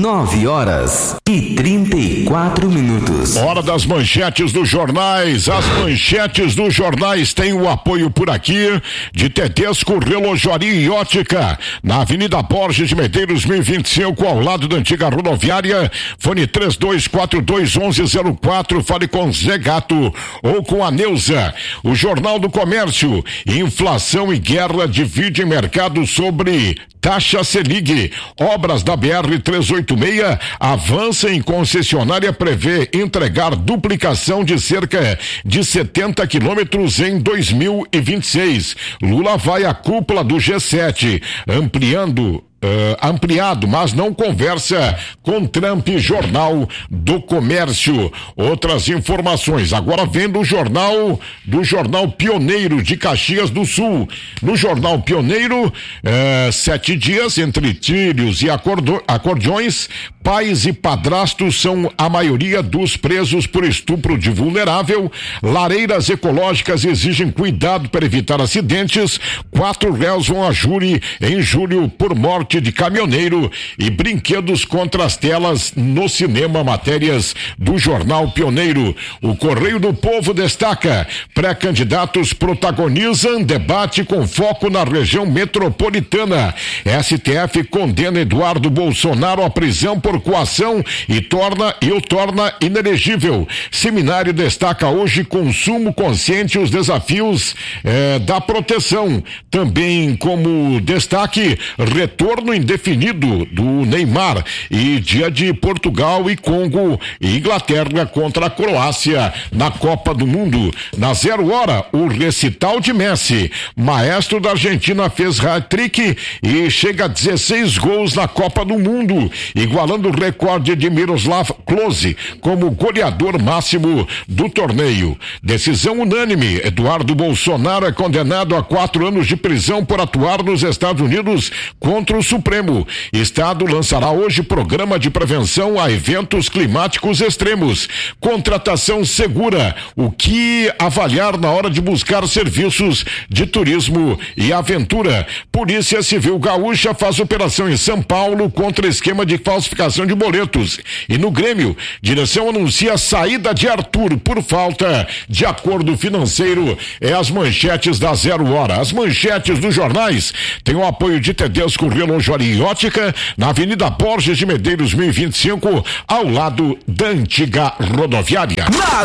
9h34. Hora das manchetes dos jornais. As manchetes dos jornais têm o apoio por aqui de Tedesco Relojoaria e Ótica, na Avenida Borges de Medeiros 1025, ao lado da antiga rodoviária. Fone 3242-1104. Fale com Zé Gato ou com a Neuza. O Jornal do Comércio: inflação e guerra dividem mercado sobre taxa Selig. Obras da BR-386 avança em concessionária, prevê entregar duplicação de cerca de 70 quilômetros em 2026. Lula vai à cúpula do G7, ampliado, mas não conversa com Trump. Jornal do Comércio. Outras informações agora vem do jornal Pioneiro de Caxias do Sul. No Jornal Pioneiro, 7 dias entre trilhos e acordeões. Pais e padrastos são a maioria dos presos por estupro de vulnerável. Lareiras ecológicas exigem cuidado para evitar acidentes. 4 réus vão a júri em julho por morte de caminhoneiro. E brinquedos contra as telas no cinema. Matérias do Jornal Pioneiro. O Correio do Povo destaca: pré-candidatos protagonizam debate com foco na região metropolitana. STF condena Eduardo Bolsonaro à prisão por coação e o torna inelegível. Seminário destaca hoje consumo consciente e os desafios da proteção. Também como destaque, retorno indefinido do Neymar e dia de Portugal e Congo e Inglaterra contra a Croácia na Copa do Mundo. Na 0 hora, o recital de Messi. Maestro da Argentina fez hat-trick e chega a 16 gols na Copa do Mundo, igualando o recorde de Miroslav Klose como goleador máximo do torneio. Decisão unânime: Eduardo Bolsonaro é condenado a 4 anos de prisão por atuar nos Estados Unidos contra o Supremo. Estado lançará hoje programa de prevenção a eventos climáticos extremos. Contratação segura: o que avaliar na hora de buscar serviços de turismo e aventura. Polícia Civil Gaúcha faz operação em São Paulo contra esquema de falsificação de boletos. E no Grêmio, direção anuncia a saída de Arthur por falta de acordo financeiro. É as manchetes da 0 hora. As manchetes dos jornais têm o apoio de Tedesco Relojoaria e Ótica, na Avenida Borges de Medeiros 1025, ao lado da antiga rodoviária.